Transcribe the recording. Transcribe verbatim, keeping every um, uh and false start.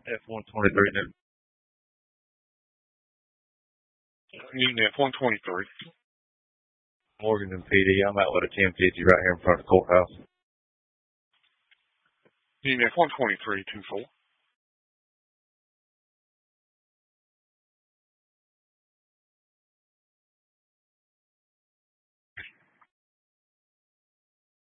F one twenty-three. Union F one twenty-three. Morganton P D. I'm out with a ten fifty right here in front of the courthouse. Union F one twenty-three, two four.